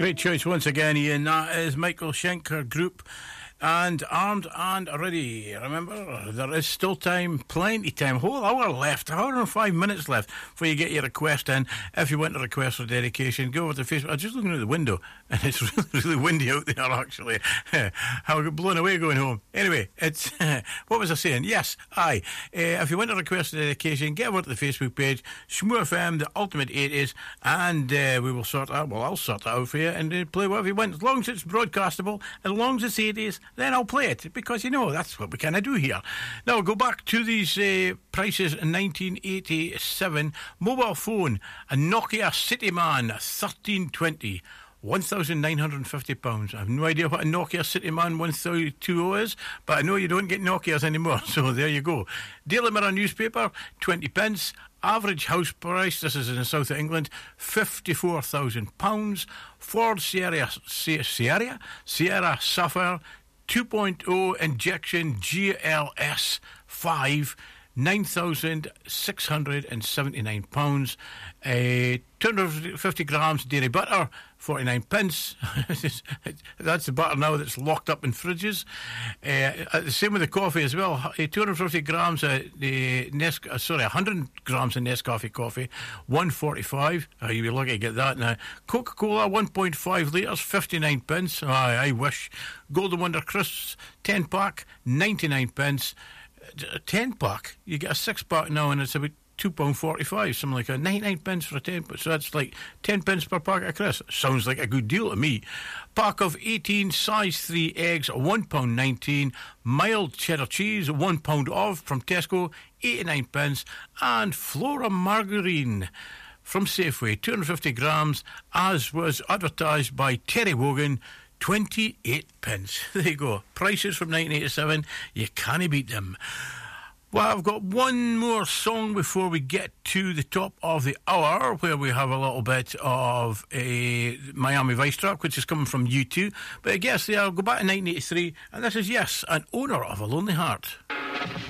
Great choice once again, Ian. That is Michael Schenker Group and Armed and Ready. Remember, there is still time, plenty time, whole hour left, hour and 5 minutes left before you get your request in. If you want a request for dedication, go over to Facebook. I'm just looking out the window and it's really, really windy out there, actually. I got blown away going home. Anyway, it's what was I saying? Yes, aye. If you want a request for dedication, get over to the Facebook page, Shmoo FM, the Ultimate 80s, and we will sort out, well, I'll sort it out for you and play whatever you want. As long as it's broadcastable, as long as it's 80s, then I'll play it, because, you know, that's what we kind of do here. Now, go back to these prices in 1987. Mobile phone, a Nokia Cityman 1320, £1,950. I have no idea what a Nokia Cityman 120 is, but I know you don't get Nokias anymore, so there you go. Daily Mirror newspaper, 20 pence. Average house price, this is in the south of England, £54,000. Ford Sierra Sapphire 2.0 injection GLS 5, £9,679. 250 grams dairy butter, 49 pence. That's the butter now that's locked up in fridges. The same with the coffee as well. 250 grams of 100 grams of Nescafe coffee, 145. You'll be lucky to get that now. Coca-Cola, 1.5 litres, 59 pence. I wish. Golden Wonder Crisps, 10 pack, 99 pence. 10 pack, you get a 6 pack now, and it's about £2.45, something like that. 99 pence for a 10 pack, so that's like 10 pence per packet of crisps. Sounds like a good deal to me. Pack of 18 size 3 eggs, £1.19. Mild cheddar cheese, £1 off from Tesco, 89 pence. And Flora margarine from Safeway, 250 grams, as was advertised by Terry Wogan, 28 pence. There you go. Prices from 1987. You can't beat them. Well, I've got one more song before we get to the top of the hour, where we have a little bit of a Miami Vice track, which is coming from U2. But I guess I'll go back to 1983, and this is, yes, An Owner of a Lonely Heart.